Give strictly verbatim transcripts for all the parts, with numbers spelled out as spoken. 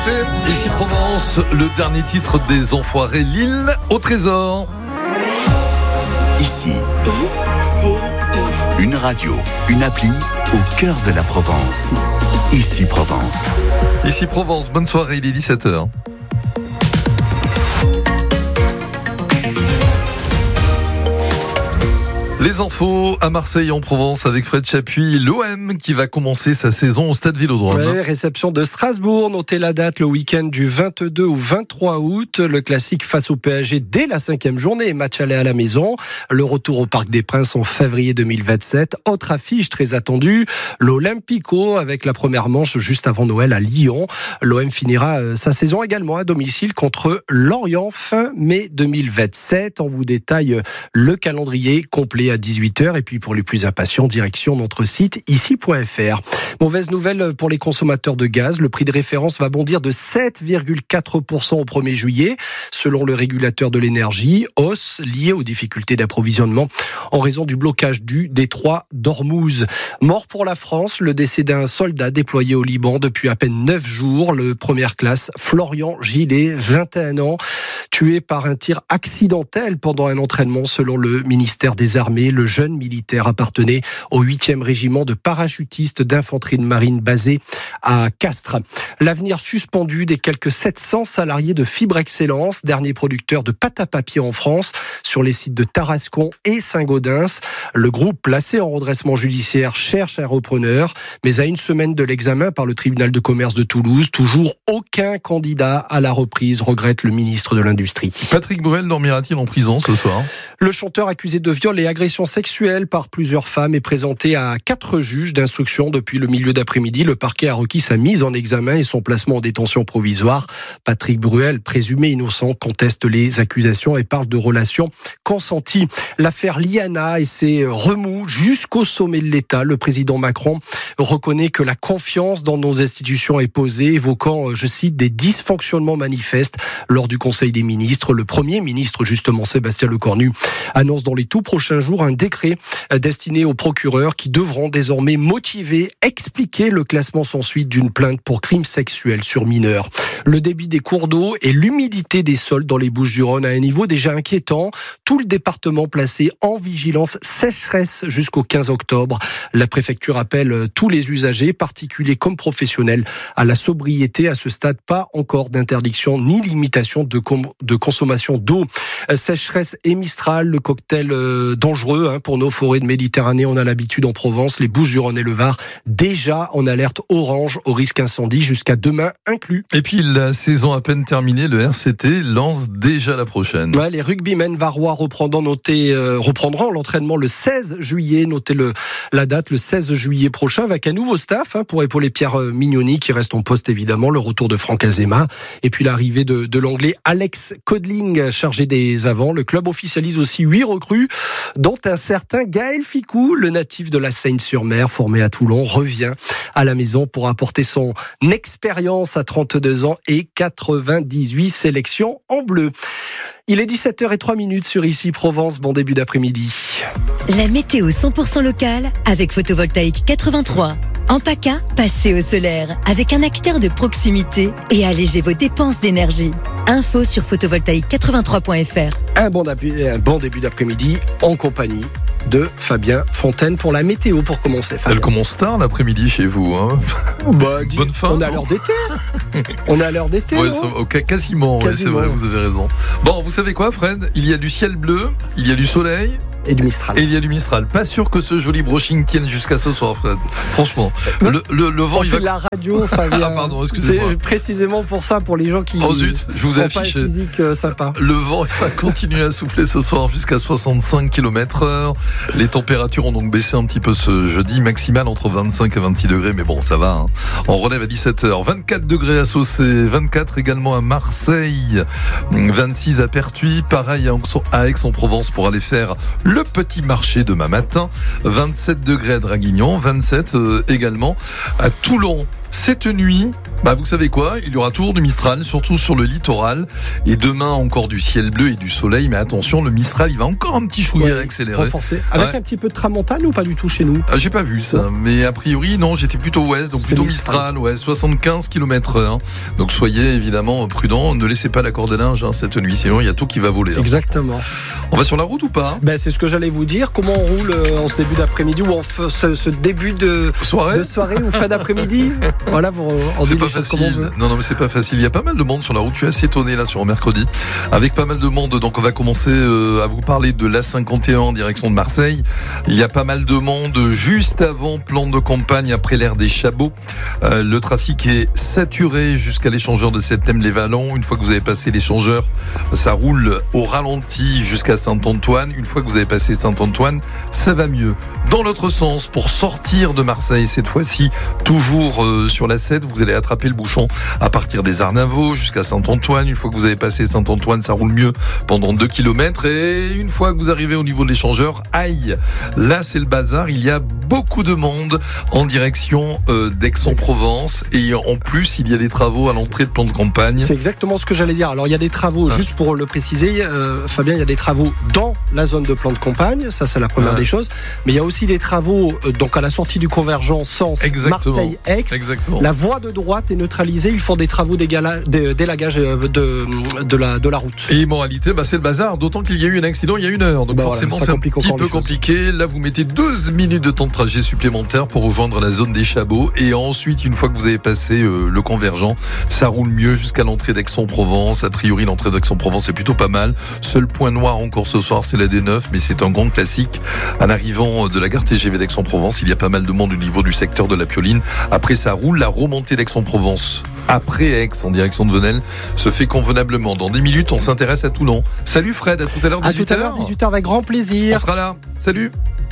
l'été, ici Provence, le dernier titre des Enfoirés, Lille au trésor. Ici, une radio, une appli au cœur de la Provence. Ici Provence. Ici Provence, bonne soirée, il est dix-sept heures. Les infos à Marseille en Provence avec Fred Chapuis, l'O M qui va commencer sa saison au Stade Vélodrome. Ouais, réception de Strasbourg, notez la date le week-end du vingt-deux au vingt-trois août, le classique face au P S G dès la cinquième journée, match aller à la maison, le retour au Parc des Princes en février deux mille vingt-sept, autre affiche très attendue, l'Olympico avec la première manche juste avant Noël à Lyon. L'O M finira sa saison également à domicile contre Lorient fin mai deux mille vingt-sept. On vous détaille le calendrier complet à dix-huit heures et puis pour les plus impatients, direction notre site ici point f r. Mauvaise nouvelle pour les consommateurs de gaz, le prix de référence va bondir de sept virgule quatre pour cent au premier juillet selon le régulateur de l'énergie, hausse liée aux difficultés d'approvisionnement en raison du blocage du détroit d'Ormuz. Mort pour la France, le décès d'un soldat déployé au Liban depuis à peine neuf jours, le première classe Florian Gillet, vingt et un ans, tué par un tir accidentel pendant un entraînement selon le ministère des Armées. Le jeune militaire appartenait au huitième régiment de parachutistes d'infanterie de marine basé à Castres. L'avenir suspendu des quelques sept cents salariés de Fibre Excellence, dernier producteur de pâte à papier en France, sur les sites de Tarascon et Saint-Gaudens. Le groupe, placé en redressement judiciaire, cherche un repreneur, mais à une semaine de l'examen par le tribunal de commerce de Toulouse, toujours aucun candidat à la reprise, regrette le ministre de l'Industrie. Patrick Bruel dormira-t-il en prison ce soir ? Le chanteur accusé de viol et agression sexuelle par plusieurs femmes est présenté à quatre juges d'instruction depuis le milieu d'après-midi. Le parquet a requis sa mise en examen et son placement en détention provisoire. Patrick Bruel, présumé innocent, conteste les accusations et parle de relations consenties. L'affaire Liana et ses remous jusqu'au sommet de l'État. Le président Macron reconnaît que la confiance dans nos institutions est posée, évoquant, je cite, des dysfonctionnements manifestes lors du Conseil des ministres. Le Premier ministre, justement, Sébastien Lecornu, annonce dans les tout prochains jours un décret destiné aux procureurs qui devront désormais motiver, expliquer le classement sans suite d'une plainte pour crime sexuel sur mineurs. Le débit des cours d'eau et l'humidité des sols dans les Bouches-du-Rhône à un niveau déjà inquiétant. Tout le département placé en vigilance sécheresse jusqu'au quinze octobre. La préfecture appelle tous les usagers, particuliers comme professionnels, à la sobriété. À ce stade, pas encore d'interdiction ni limitation de, com- de consommation d'eau. Sécheresse et Mistral, le cocktail euh, dangereux hein, pour nos forêts de Méditerranée. On a l'habitude en Provence, les Bouches-du-Rhône et le Var, déjà en alerte orange au risque incendie jusqu'à demain inclus. Et puis la saison à peine terminée, le R C T lance déjà la prochaine. Ouais, les rugbymen varois reprendront, noter, euh, reprendront l'entraînement le seize juillet. Notez le, la date, le seize juillet prochain, avec un nouveau staff hein, pour épauler Pierre Mignoni qui reste en poste évidemment, le retour de Franck Azema et puis l'arrivée de, de l'anglais Alex Codling, chargé des avants. Le club officialise aussi huit recrues, dont un certain Gaël Ficou, le natif de la Seine-sur-Mer, formé à Toulon, revient à la maison pour apporter son expérience à trente-deux ans et quatre-vingt-dix-huit sélections en bleu. Il est dix-sept heures zéro trois sur Ici Provence, bon début d'après-midi. La météo cent pour cent locale avec Photovoltaïque quatre-vingt-trois. En PACA, passez au solaire avec un acteur de proximité et allégez vos dépenses d'énergie. Info sur photovoltaïque quatre-vingt-trois point f r. Un bon, un bon début d'après-midi en compagnie de Fabien Fontaine pour la météo pour commencer. Fabien. Elle commence tard l'après-midi chez vous. Hein bah, dis, bonne fin. On est à l'heure d'été. On est à l'heure d'été. Ouais, hein okay, quasiment, quasiment. Ouais, c'est vrai, vous avez raison. Bon, vous savez quoi, Fred ? Il y a du ciel bleu, il y a du soleil. Et du Mistral. Et il y a du Mistral. Pas sûr que ce joli brushing tienne jusqu'à ce soir, Fred. Franchement. Le, le, le vent, on il fait va... de la radio, Fabien. Ah, pardon, excusez-moi. C'est précisément pour ça, pour les gens qui. Oh zut, je vous ai affiché. Pas physique euh, sympa. Le vent, il va continuer à souffler ce soir jusqu'à soixante-cinq kilomètres heure. Les températures ont donc baissé un petit peu ce jeudi. Maximale entre vingt-cinq et vingt-six degrés. Mais bon, ça va. Hein. On relève à dix-sept heures. vingt-quatre degrés à Saucé. vingt-quatre également à Marseille. vingt-six à Pertuis. Pareil à Aix-en-Provence pour aller faire le petit marché demain matin, vingt-sept degrés à Draguignan, vingt-sept euh, également à Toulon. cette nuit, bah vous savez quoi, il y aura toujours du Mistral, surtout sur le littoral. Et demain, encore du ciel bleu et du soleil. Mais attention, le Mistral, il va encore un petit chouïa Ouais, accélérer. renforcé. Avec Ouais. un petit peu de tramontane ou pas du tout chez nous? Ah, j'ai pas vu ça, mais a priori, non, j'étais plutôt ouest, donc C'est plutôt Mistral. Mistral, ouais, soixante-quinze kilomètres heure. Donc soyez évidemment prudents, ne laissez pas la corde à linge hein, cette nuit, sinon il y a tout qui va voler. hein. Exactement. On va sur la route ou pas? Ben, c'est ce que j'allais vous dire. Comment on roule euh, en ce début d'après-midi ou en f- ce, ce début de, Soirée de soirée ou fin d'après-midi? Voilà, vous, on C'est dit pas les choses comme on facile. veut. Non, non, mais c'est pas facile. Il y a pas mal de monde sur la route. Je suis assez étonné là sur un mercredi, avec pas mal de monde. Donc on va commencer euh, à vous parler de l'A cinquante et un en direction de Marseille. Il y a pas mal de monde juste avant plan de campagne, après l'ère des Chabots. Euh, le trafic est saturé jusqu'à l'échangeur de Septem-les-Vallons. Une fois que vous avez passé l'échangeur, ça roule au ralenti jusqu'à Saint-Antoine. Une fois que vous avez passé Saint-Antoine, ça va mieux. Dans l'autre sens, pour sortir de Marseille, cette fois-ci, toujours euh, sur la sept, vous allez attraper le bouchon à partir des Arnavaux jusqu'à Saint-Antoine. Une fois que vous avez passé Saint-Antoine, ça roule mieux pendant deux kilomètres. Et une fois que vous arrivez au niveau de l'échangeur, aïe, là c'est le bazar. Il y a beaucoup de monde en direction euh, d'Aix-en-Provence. Et en plus, il y a des travaux à l'entrée de plan de campagne. C'est exactement ce que j'allais dire. Alors il y a des travaux, Ah. juste pour le préciser, euh, Fabien, il y a des travaux dans la zone de plan de campagne, ça c'est la première Ah. des choses. Mais il y a aussi des travaux euh, donc à la sortie du convergent sens Exactement. Marseille-Aix. Exactement. La voie de droite est neutralisée. Ils font des travaux d'égala- de- d'élagage euh, de, de, la, de la route. Et moralité, bah c'est le bazar, d'autant qu'il y a eu un accident il y a une heure. Donc Bah forcément, voilà, ça c'est un complique petit encore peu les choses. compliqué. Là, vous mettez douze minutes de temps de trajet supplémentaire pour rejoindre la zone des Chabots. Et ensuite, une fois que vous avez passé euh, le convergent, ça roule mieux jusqu'à l'entrée d'Aix-en-Provence. A priori, l'entrée d'Aix-en-Provence est plutôt pas mal. Seul point noir encore ce soir, c'est la D neuf, mais c'est un grand classique. En arrivant de la gare T G V d'Aix-en-Provence, il y a pas mal de monde au niveau du secteur de la Pioline. Après, ça roule. La remontée d'Aix-en-Provence, après Aix, en direction de Venelle, se fait convenablement. Dans dix minutes, on s'intéresse à Toulon. Salut Fred, à tout à l'heure, À dix-huit tout à l'heure, heures. dix-huit heures, avec grand On plaisir. sera là. Salut.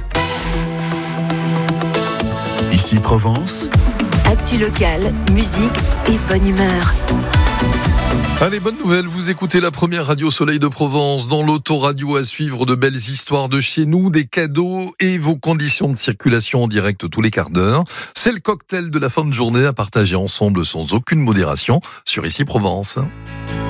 Ici Provence, Actu locale, musique et bonne humeur. Allez, bonne nouvelle, vous écoutez la première radio Soleil de Provence. Dans l'autoradio à suivre, de belles histoires de chez nous, des cadeaux et vos conditions de circulation en direct tous les quarts d'heure. C'est le cocktail de la fin de journée à partager ensemble sans aucune modération sur Ici Provence.